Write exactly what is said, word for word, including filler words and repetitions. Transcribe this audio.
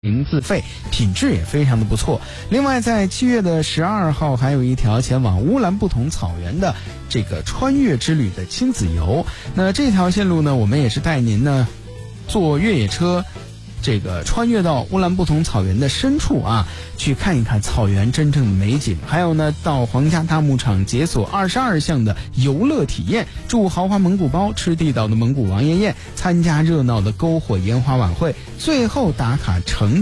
零自费，品质也非常的不错。另外在七月的十二号还有一条前往乌兰布统草原的这个穿越之旅的亲子游，那这条线路呢，我们也是带您呢坐越野车这个穿越到乌兰布统草原的深处啊，去看一看草原真正的美景，还有呢到皇家大牧场解锁二十二项的游乐体验，住豪华蒙古包，吃地道的蒙古王爷宴，参加热闹的篝火烟花晚会，最后打卡成